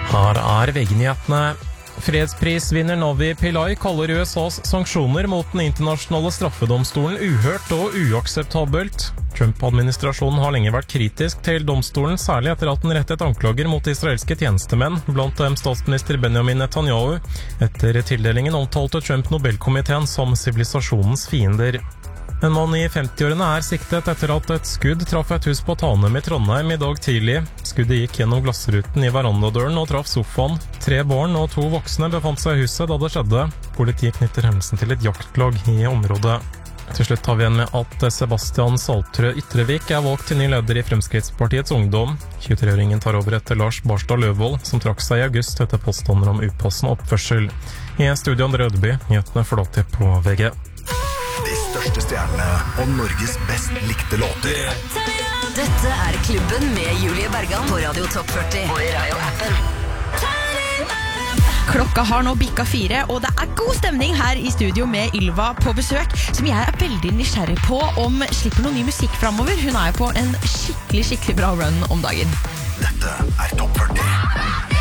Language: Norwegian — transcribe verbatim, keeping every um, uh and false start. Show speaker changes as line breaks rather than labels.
Her er V G-nyhetene. Fredsprisvinner Navi Pillay kaller U S A's sanksjoner mot den internasjonale straffedomstolen uhørt og uakseptabelt. Trump-administrasjonen har lenge vært kritisk til domstolen, særlig etter at den rettet anklager mot israelske tjenestemenn, blant dem statsminister Benjamin Netanyahu. Etter tildelingen omtalte Trump Nobelkomiteen som sivilisasjonens fiender. En mann i femti-årene er siktet etter at et skudd traff et hus på Tanem i Trondheim i dag tidlig. Skuddet gikk gjennom glassruten i verandadøren og traff sofaen. Tre barn og to voksne befant seg i huset da det skjedde. Politiet knytter hendelsen til et jaktlag i området. Til slutt har vi igjen med at Sebastian Saltrø Ytrevik er valgt til ny leder i Fremskrittspartiets ungdom. tjuetre-åringen tar over etter Lars Barstad Løvold, som trakk seg i august etter påstander om upassende oppførsel. I studio Andre Ødeby, nyhetene forlater på V G.
De største stjernene og Norges best likte låter.
Dette er Klubben med Julie Bergan på Radio Top førti og i Radio-appen.
Klokka har nå bikka fire, og det er god stemning her i studio med Ylva på besøk, som jeg er veldig nysgjerrig på om slipper noe ny musikk fremover. Hun er jo på en skikkelig, skikkelig bra run om dagen.
Dette er Top førti.